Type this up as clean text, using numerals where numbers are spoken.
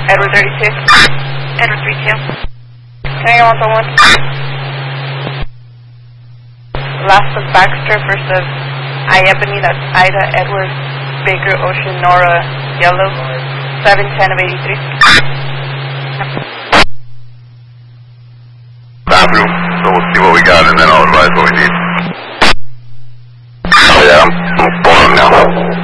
Edward 32. Edward 32. Tango 101. Last of Baxter versus Iebony, that's Ida, Edward, Baker, Ocean, Nora, Yellow, 710 of 83. Bathroom, so we'll see what we got and then I'll advise what we need. Oh yeah, I'm pulling now.